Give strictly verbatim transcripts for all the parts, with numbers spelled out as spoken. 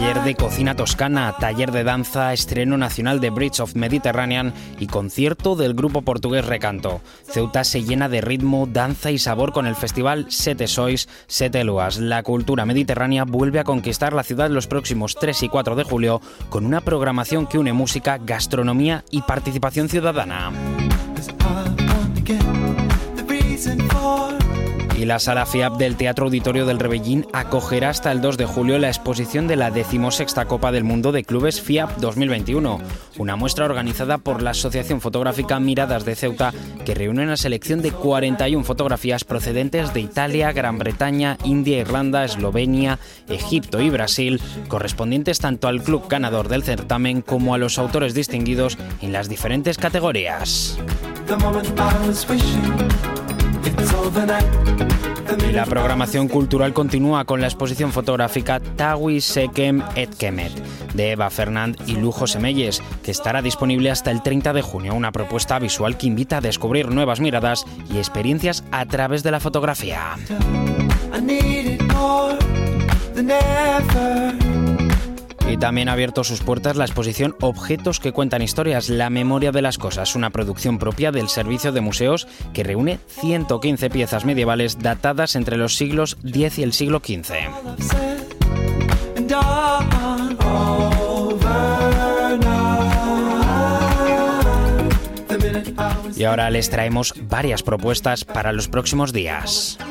taller de cocina toscana, taller de danza, estreno nacional de Bridge of Mediterranean y concierto del grupo portugués Recanto. Ceuta se llena de ritmo, danza y sabor con el festival Sete Sois, Sete Luas. La cultura mediterránea vuelve a conquistar la ciudad los próximos tres y cuatro de julio con una programación que une música, gastronomía y participación ciudadana. Y la Sala FIAP del Teatro Auditorio del Rebellín acogerá hasta el dos de julio la exposición de la decimosexta Copa del Mundo de Clubes FIAP dos mil veintiuno, una muestra organizada por la Asociación Fotográfica Miradas de Ceuta, que reúne una selección de cuarenta y una fotografías procedentes de Italia, Gran Bretaña, India, Irlanda, Eslovenia, Egipto y Brasil, correspondientes tanto al club ganador del certamen como a los autores distinguidos en las diferentes categorías. Y la programación cultural continúa con la exposición fotográfica Tawi Sekem et Kemet de Eva Fernand y Lujo Semelles, que estará disponible hasta el treinta de junio, una propuesta visual que invita a descubrir nuevas miradas y experiencias a través de la fotografía. Y también ha abierto sus puertas la exposición Objetos que cuentan historias, la memoria de las cosas, una producción propia del Servicio de Museos que reúne ciento quince piezas medievales datadas entre los siglos diez y el siglo quince. Y ahora les traemos varias propuestas para los próximos días.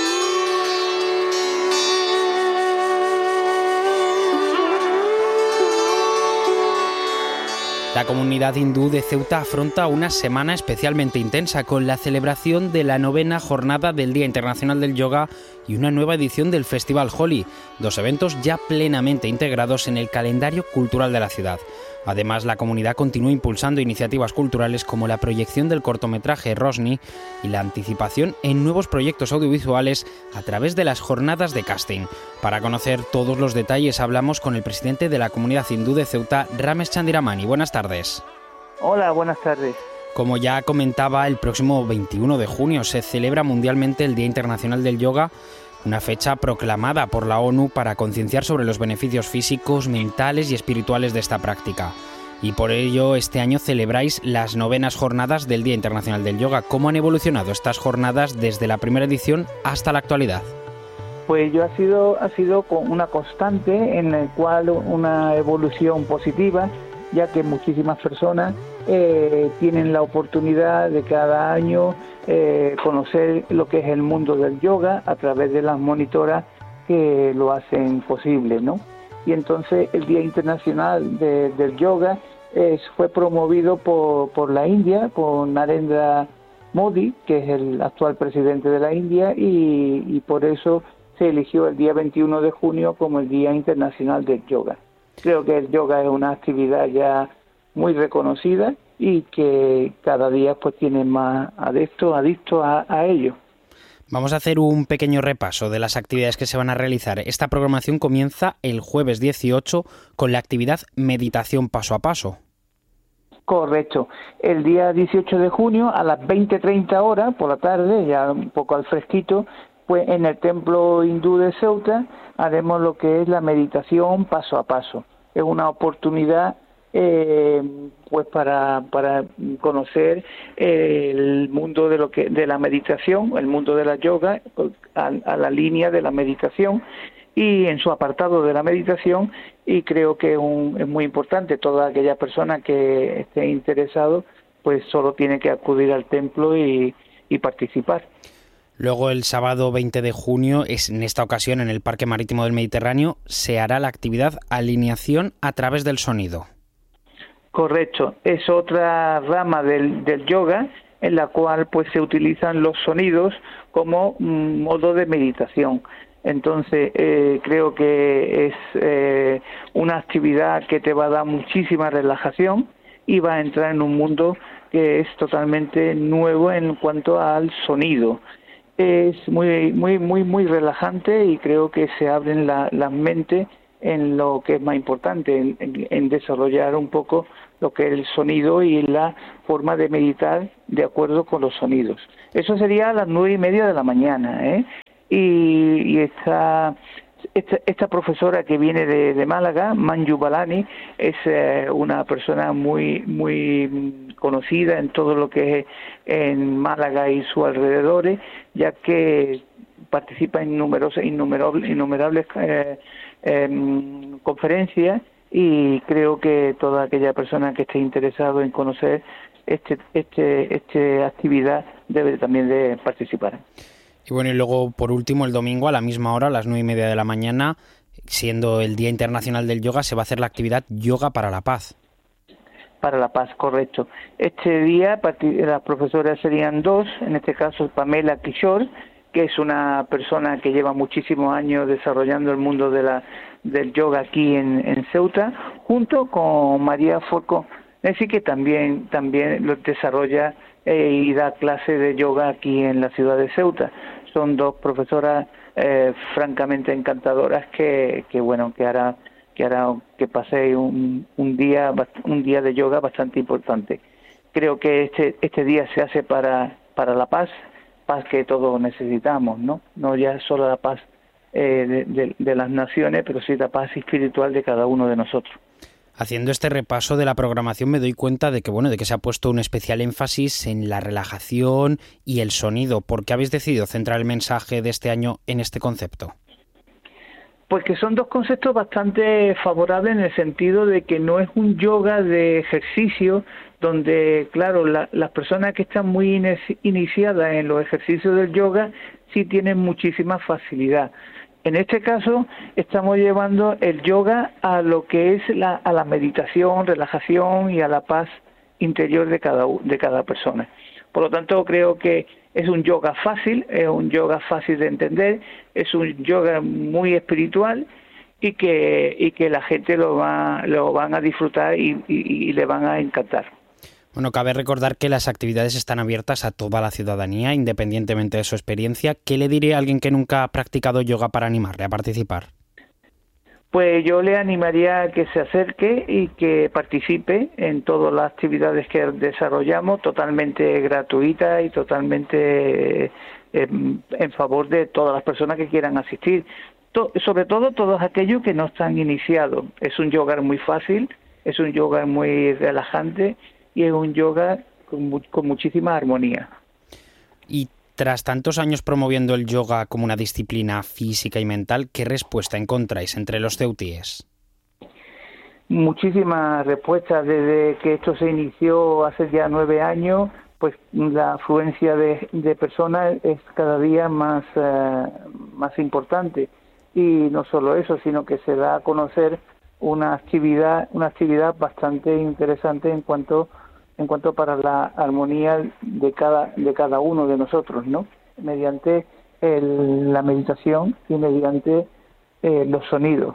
La comunidad hindú de Ceuta afronta una semana especialmente intensa con la celebración de la novena jornada del Día Internacional del Yoga y una nueva edición del Festival Holi, dos eventos ya plenamente integrados en el calendario cultural de la ciudad. Además, la comunidad continúa impulsando iniciativas culturales como la proyección del cortometraje Rosni y la anticipación en nuevos proyectos audiovisuales a través de las jornadas de casting. Para conocer todos los detalles hablamos con el presidente de la comunidad hindú de Ceuta, Ramesh Chandiramani. Buenas tardes. Hola, buenas tardes. Como ya comentaba, el próximo veintiuno de junio se celebra mundialmente el Día Internacional del Yoga, una fecha proclamada por la ONU para concienciar sobre los beneficios físicos, mentales y espirituales de esta práctica. Y por ello este año celebráis las novenas jornadas del Día Internacional del Yoga. ¿Cómo han evolucionado estas jornadas desde la primera edición hasta la actualidad? Pues yo ha sido, ha sido una constante en la cual una evolución positiva, ya que muchísimas personas eh, tienen la oportunidad de cada año eh, conocer lo que es el mundo del yoga a través de las monitoras que lo hacen posible, ¿no? Y entonces el Día Internacional de, del Yoga es, fue promovido por, por la India, por Narendra Modi, que es el actual presidente de la India, y, y por eso se eligió el día veintiuno de junio como el Día Internacional del Yoga. Creo que el yoga es una actividad ya muy reconocida y que cada día pues tiene más adeptos, adictos a, a ello. Vamos a hacer un pequeño repaso de las actividades que se van a realizar. Esta programación comienza el jueves dieciocho con la actividad Meditación Paso a Paso. Correcto. El día dieciocho de junio a las veinte treinta horas por la tarde, ya un poco al fresquito, pues en el templo hindú de Ceuta haremos lo que es la meditación paso a paso. Es una oportunidad eh, pues para para conocer el mundo de lo que de la meditación, el mundo de la yoga, a, a la línea de la meditación y en su apartado de la meditación, y creo que es, un, es muy importante. Toda aquella persona que esté interesado pues solo tiene que acudir al templo y, y participar. Luego el sábado veinte de junio, es en esta ocasión en el Parque Marítimo del Mediterráneo, se hará la actividad Alineación a través del sonido. Correcto, es otra rama del, del yoga en la cual pues se utilizan los sonidos como mm, modo de meditación. Entonces eh, creo que es eh, una actividad que te va a dar muchísima relajación y va a entrar en un mundo que es totalmente nuevo en cuanto al sonido. Es muy muy muy muy relajante y creo que se abren la, las mentes en lo que es más importante, en, en, en desarrollar un poco lo que es el sonido y la forma de meditar de acuerdo con los sonidos. Eso sería a las nueve y media de la mañana, ¿eh? Y, y está esta, esta profesora que viene de, de Málaga, Manju Balani, es eh, una persona muy muy conocida en todo lo que es en Málaga y sus alrededores, ya que participa en numerosas, innumerables, innumerables eh, eh, conferencias, y creo que toda aquella persona que esté interesado en conocer este este esta actividad debe también de participar. Y bueno, y luego por último el domingo a la misma hora, a las nueve y media de la mañana, siendo el Día Internacional del Yoga, se va a hacer la actividad Yoga para la Paz. Para la paz, correcto. Este día las profesoras serían dos, en este caso Pamela Kishore, que es una persona que lleva muchísimos años desarrollando el mundo de la del yoga aquí en, en Ceuta, junto con María Forco, es decir, que también también lo desarrolla eh, y da clase de yoga aquí en la ciudad de Ceuta. Son dos profesoras eh, francamente encantadoras que, que bueno que hará que hará que paséis un, un día un día de yoga bastante importante. Creo que este este día se hace para para la paz, paz que todos necesitamos, no no ya solo la paz eh, de, de, de las naciones, pero sí la paz espiritual de cada uno de nosotros. Haciendo este repaso de la programación me doy cuenta de que bueno de que se ha puesto un especial énfasis en la relajación y el sonido. ¿Por qué habéis decidido centrar el mensaje de este año en este concepto? Pues que son dos conceptos bastante favorables en el sentido de que no es un yoga de ejercicio donde, claro, la, las personas que están muy iniciadas en los ejercicios del yoga sí tienen muchísima facilidad. En este caso estamos llevando el yoga a lo que es la, a la meditación, relajación y a la paz interior de cada, de cada persona. Por lo tanto, creo que es un yoga fácil, es un yoga fácil de entender, es un yoga muy espiritual y que y que la gente lo va lo van a disfrutar y, y, y le van a encantar. Bueno, cabe recordar que las actividades están abiertas a toda la ciudadanía, independientemente de su experiencia. ¿Qué le diría a alguien que nunca ha practicado yoga para animarle a participar? Pues yo le animaría a que se acerque y que participe en todas las actividades que desarrollamos, totalmente gratuitas y totalmente eh, en favor de todas las personas que quieran asistir. To- sobre todo todos aquellos que no están iniciados. Es un yoga muy fácil, es un yoga muy relajante y es un yoga con, mu- con muchísima armonía. Y tras tantos años promoviendo el yoga como una disciplina física y mental, ¿qué respuesta encontráis entre los ceutíes? Muchísimas respuestas. Desde que esto se inició hace ya nueve años, pues la afluencia de, de personas es cada día más, eh, más importante. Y no solo eso, sino que se da a conocer una actividad, una actividad bastante interesante en cuanto en cuanto para la armonía de cada de cada uno de nosotros, ¿no? Mediante el, la meditación y mediante eh, los sonidos.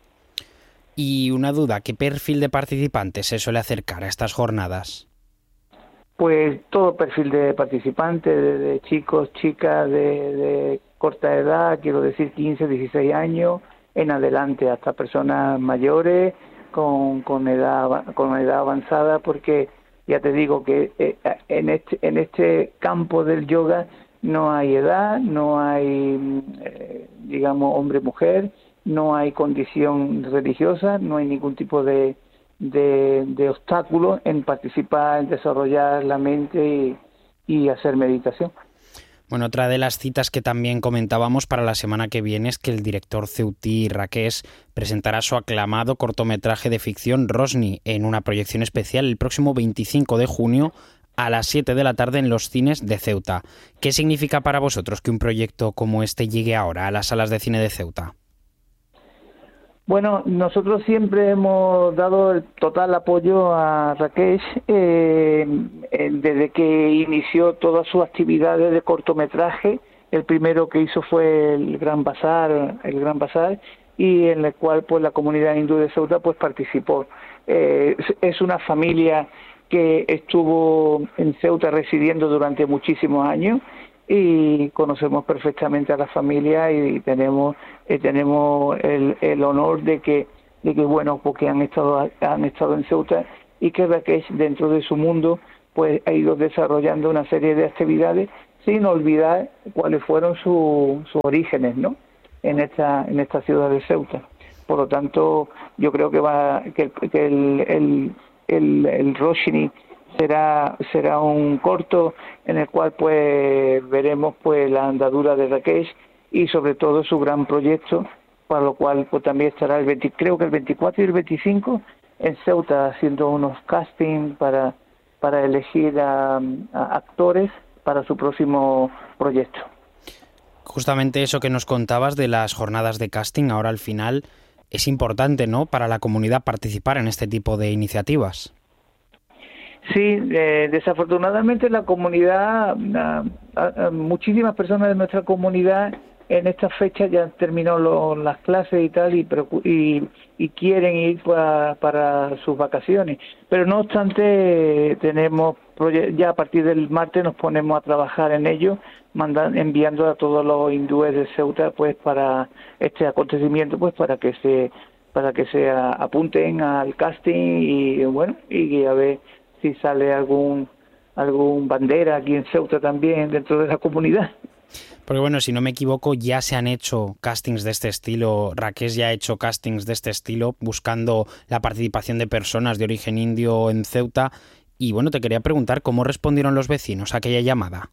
Y una duda, ¿qué perfil de participantes se suele acercar a estas jornadas? Pues todo perfil de participantes, desde chicos, chicas de, de corta edad, quiero decir quince, dieciséis años, en adelante, hasta personas mayores con, con edad con edad avanzada, porque ya te digo que eh, en este en este campo del yoga no hay edad, no hay eh, digamos hombre-mujer, no hay condición religiosa, no hay ningún tipo de de, de obstáculo en participar, en desarrollar la mente y, y hacer meditación. Bueno, otra de las citas que también comentábamos para la semana que viene es que el director ceutí Rakesh presentará su aclamado cortometraje de ficción Rosni en una proyección especial el próximo veinticinco de junio a las siete de la tarde en los cines de Ceuta. ¿Qué significa para vosotros que un proyecto como este llegue ahora a las salas de cine de Ceuta? Bueno, nosotros siempre hemos dado el total apoyo a Rakesh eh, eh, desde que inició todas sus actividades de cortometraje. El primero que hizo fue el Gran Bazar, el Gran Bazar, y en el cual pues la comunidad hindú de Ceuta pues participó. Eh, es una familia que estuvo en Ceuta residiendo durante muchísimos años y conocemos perfectamente a la familia y tenemos eh, tenemos el, el honor de que de que bueno porque han estado han estado en Ceuta y que Rakesh dentro de su mundo pues ha ido desarrollando una serie de actividades sin olvidar cuáles fueron su, sus orígenes, ¿no? en esta en esta ciudad de Ceuta. Por lo tanto, yo creo que va que, que el el el, el Roshni será será un corto en el cual pues veremos pues la andadura de Rakesh y sobre todo su gran proyecto, para lo cual pues también estará el veinte, creo que el veinticuatro y el veinticinco en Ceuta haciendo unos castings para para elegir a, a actores para su próximo proyecto. Justamente eso que nos contabas de las jornadas de casting, ahora al final es importante, ¿no?, para la comunidad participar en este tipo de iniciativas. Sí, eh, desafortunadamente la comunidad, a, a, a muchísimas personas de nuestra comunidad en estas fechas ya han terminado lo, las clases y tal y, y, y quieren ir para, para sus vacaciones. Pero no obstante, tenemos ya a partir del martes nos ponemos a trabajar en ello, mandan, enviando a todos los hindúes de Ceuta pues para este acontecimiento, pues para que se para que se apunten al casting y bueno y a ver si sale algún algún bandera aquí en Ceuta también dentro de la comunidad. Porque bueno, si no me equivoco, ya se han hecho castings de este estilo. Rakesh ya ha hecho castings de este estilo, buscando la participación de personas de origen indio en Ceuta. Y bueno, te quería preguntar cómo respondieron los vecinos a aquella llamada.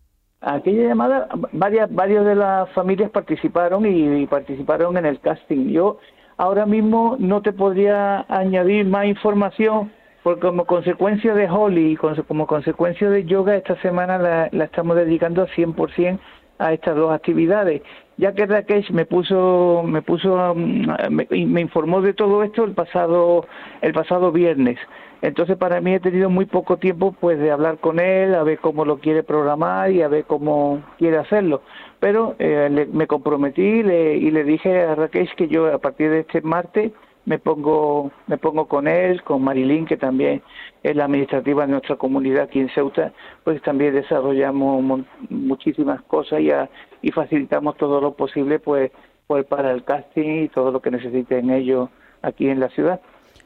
A aquella llamada, varias, varias de las familias participaron y, y participaron en el casting. Yo ahora mismo no te podría añadir más información, porque como consecuencia de Holi y como consecuencia de yoga, esta semana la, la estamos dedicando al cien por ciento a estas dos actividades, ya que Rakesh me puso me puso me, me informó de todo esto el pasado el pasado viernes. Entonces para mí he tenido muy poco tiempo pues de hablar con él, a ver cómo lo quiere programar y a ver cómo quiere hacerlo. Pero eh, le, me comprometí le, y le dije a Rakesh que yo a partir de este martes me pongo me pongo con él, con Marilyn, que también es la administrativa de nuestra comunidad aquí en Ceuta, pues también desarrollamos muchísimas cosas y, a, y facilitamos todo lo posible pues, pues para el casting y todo lo que necesiten ellos aquí en la ciudad.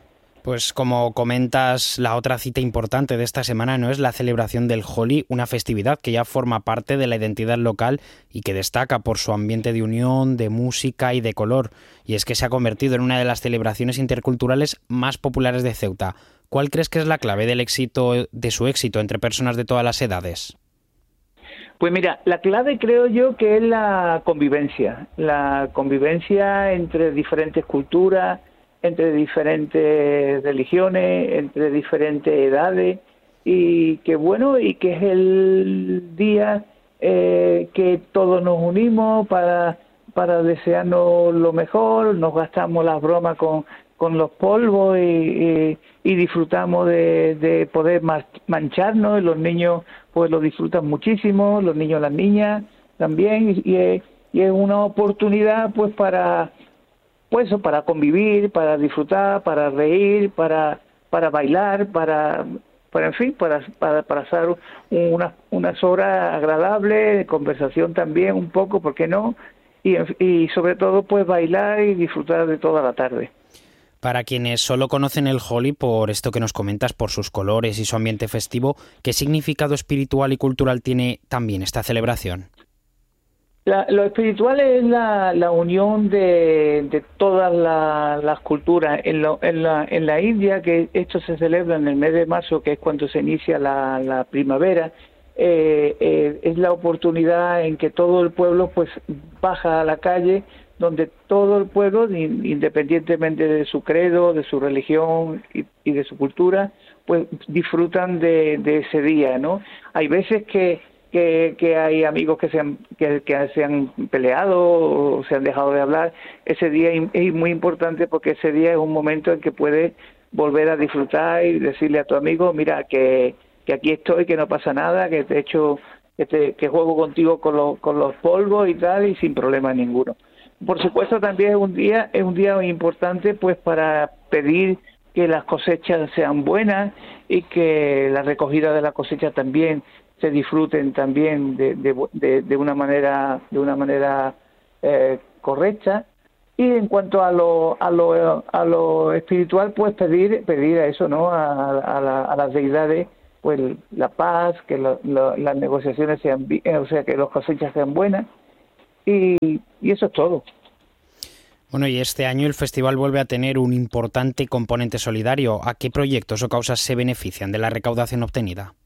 Pues como comentas, la otra cita importante de esta semana no es la celebración del Holi, una festividad que ya forma parte de la identidad local y que destaca por su ambiente de unión, de música y de color. Y es que se ha convertido en una de las celebraciones interculturales más populares de Ceuta. ¿Cuál crees que es la clave del éxito, de su éxito entre personas de todas las edades? Pues mira, la clave creo yo que es la convivencia, la convivencia entre diferentes culturas, entre diferentes religiones, entre diferentes edades, y que bueno, y que es el día eh, que todos nos unimos para, para desearnos lo mejor, nos gastamos las bromas con, con los polvos y, y, y disfrutamos de, de poder mancharnos, y los niños pues lo disfrutan muchísimo, los niños, las niñas también, y, y, es, y es una oportunidad pues para pues eso, para convivir, para disfrutar, para reír, para para bailar, para, para en fin, para para pasar unas unas horas agradables, de conversación también un poco, ¿por qué no? Y, y sobre todo pues bailar y disfrutar de toda la tarde. Para quienes solo conocen el Holi por esto que nos comentas, por sus colores y su ambiente festivo, ¿qué significado espiritual y cultural tiene también esta celebración? La, lo espiritual es la, la unión de, de todas la, las culturas. En, lo, en, la, en la India, que esto se celebra en el mes de marzo, que es cuando se inicia la, la primavera, eh, eh, es la oportunidad en que todo el pueblo pues baja a la calle, donde todo el pueblo, independientemente de su credo, de su religión y, y de su cultura, pues disfrutan de, de ese día, ¿no? Hay veces que Que, que hay amigos que se han que, que se han peleado o se han dejado de hablar. Ese día es muy importante porque ese día es un momento en que puedes volver a disfrutar y decirle a tu amigo, mira, que, que aquí estoy, que no pasa nada, que te echo, que, te, que juego contigo con los, con los polvos y tal, y sin problema ninguno. Por supuesto también es un día, es un día importante pues para pedir que las cosechas sean buenas y que la recogida de la cosecha también se disfruten también de, de, de, de una manera de una manera eh, correcta. Y en cuanto a lo a lo a lo espiritual, pues pedir pedir a eso, no a, a, la, a las deidades pues la paz, que lo, lo, las negociaciones sean, o sea, que las cosechas sean buenas, y, y eso es todo. Bueno, y este año el festival vuelve a tener un importante componente solidario. ¿A qué proyectos o causas se benefician de la recaudación obtenida?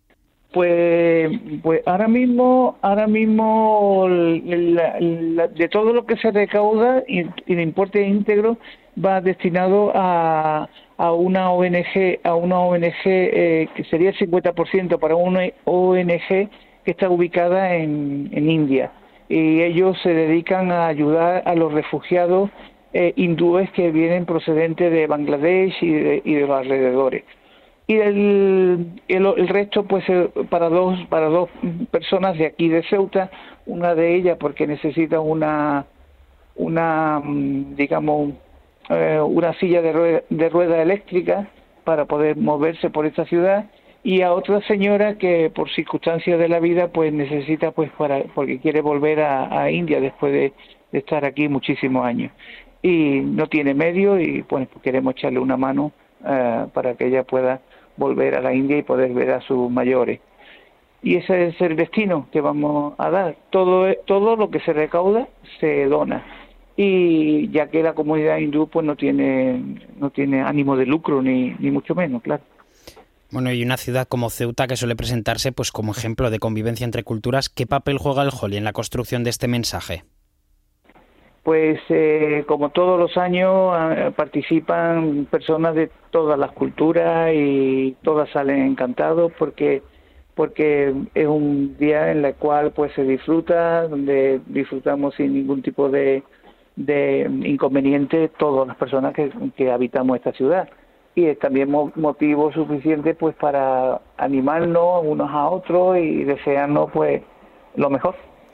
Pues, pues ahora mismo, ahora mismo la, la, de todo lo que se recauda y, y el importe íntegro va destinado a, a una O N G, a una O N G eh, que sería el cincuenta por ciento para una O N G que está ubicada en, en India. Y ellos se dedican a ayudar a los refugiados eh, hindúes que vienen procedentes de Bangladesh y de, y de los alrededores. Y el, el, el resto pues para dos para dos personas de aquí de Ceuta, una de ellas porque necesita una una digamos eh, una silla de rueda, de rueda eléctrica para poder moverse por esta ciudad, y a otra señora que por circunstancias de la vida pues necesita pues para porque quiere volver a, a India después de, de estar aquí muchísimos años y no tiene medios, y pues queremos echarle una mano uh, para que ella pueda volver a la India y poder ver a sus mayores. Y ese es el destino que vamos a dar. Todo todo lo que se recauda se dona, y ya que la comunidad hindú pues no tiene no tiene ánimo de lucro ni ni mucho menos, claro. Bueno, y una ciudad como Ceuta que suele presentarse pues como ejemplo de convivencia entre culturas, ¿qué papel juega el Holi en la construcción de este mensaje? Pues eh, como todos los años eh, participan personas de todas las culturas y todas salen encantados porque porque es un día en el cual pues se disfruta, donde disfrutamos sin ningún tipo de, de inconveniente todas las personas que, que habitamos esta ciudad. Y es también motivo suficiente pues para animarnos unos a otros y desearnos pues lo mejor.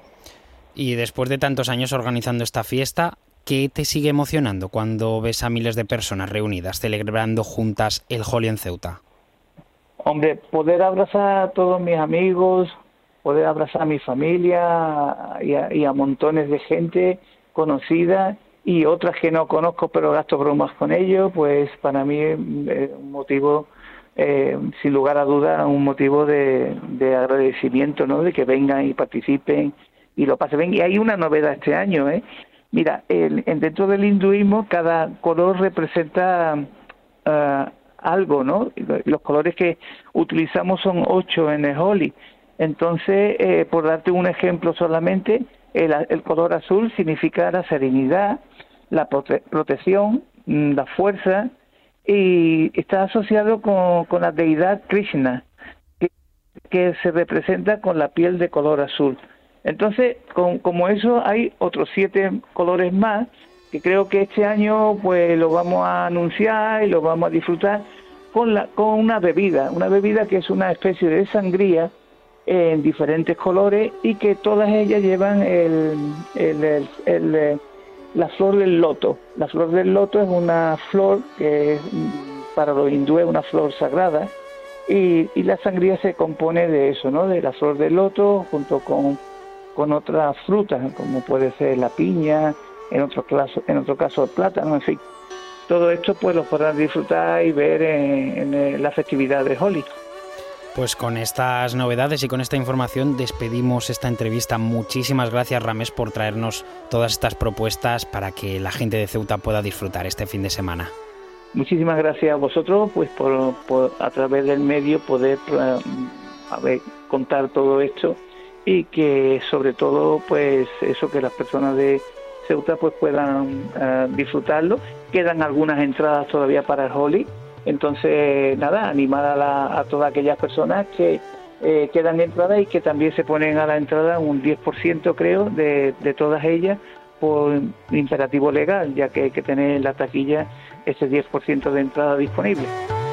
Y después de tantos años organizando esta fiesta, ¿qué te sigue emocionando cuando ves a miles de personas reunidas celebrando juntas el Holi en Ceuta? Hombre, poder abrazar a todos mis amigos, poder abrazar a mi familia y a, y a montones de gente conocida y otras que no conozco pero gasto bromas con ellos, pues para mí es un motivo, eh, sin lugar a dudas, un motivo de, de agradecimiento, ¿no? De que vengan y participen y lo pasen bien. Y hay una novedad este año, ¿eh? Mira, el, dentro del hinduismo cada color representa uh, algo, ¿no? Los colores que utilizamos son ocho en el Holi. Entonces, eh, por darte un ejemplo solamente, el, el color azul significa la serenidad, la prote protección, la fuerza, y está asociado con, con la deidad Krishna, que, que se representa con la piel de color azul. Entonces, con, como eso, hay otros siete colores más, que creo que este año pues lo vamos a anunciar y lo vamos a disfrutar con, la, con una bebida, una bebida que es una especie de sangría en diferentes colores y que todas ellas llevan el, el, el, el, el, la flor del loto. La flor del loto es una flor que es, para los hindúes, una flor sagrada, y, y la sangría se compone de eso, ¿no? De la flor del loto junto con, con otras frutas, como puede ser la piña, en otro caso, en otro caso el plátano, en fin. Todo esto pues lo podrán disfrutar y ver en, en la festividad de Holi. Pues con estas novedades y con esta información despedimos esta entrevista. Muchísimas gracias, Ramés, por traernos todas estas propuestas para que la gente de Ceuta pueda disfrutar este fin de semana. Muchísimas gracias a vosotros pues por, por a través del medio poder uh, a ver, contar todo esto, y que sobre todo pues eso, que las personas de Ceuta pues puedan uh, disfrutarlo. Quedan algunas entradas todavía para el Holi. Entonces, nada, animar a, la, a todas aquellas personas que eh, quedan entradas y que también se ponen a la entrada un diez por ciento, creo, de, de todas ellas por imperativo legal, ya que hay que tener en la taquilla ese diez por ciento de entrada disponible.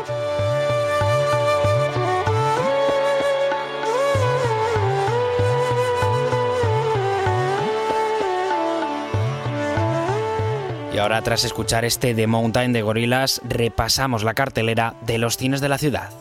Y ahora, tras escuchar este The Mountain de Gorillaz, repasamos la cartelera de los cines de la ciudad.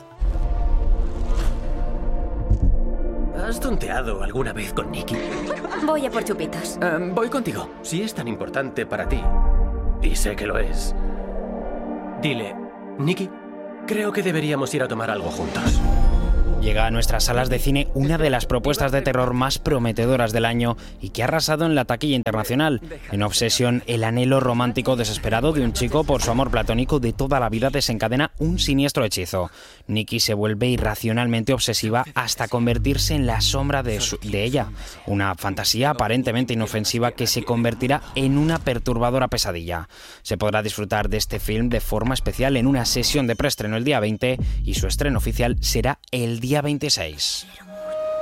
¿Has tonteado alguna vez con Nicky? Voy a por chupitos. Um, voy contigo. Si es tan importante para ti, y sé que lo es, dile, Nicky, creo que deberíamos ir a tomar algo juntos. Llega a nuestras salas de cine una de las propuestas de terror más prometedoras del año y que ha arrasado en la taquilla internacional. En Obsession, el anhelo romántico desesperado de un chico por su amor platónico de toda la vida desencadena un siniestro hechizo. Nikki se vuelve irracionalmente obsesiva hasta convertirse en la sombra de, su, de ella. Una fantasía aparentemente inofensiva que se convertirá en una perturbadora pesadilla. Se podrá disfrutar de este film de forma especial en una sesión de preestreno el día veinte y su estreno oficial será el día veintiséis.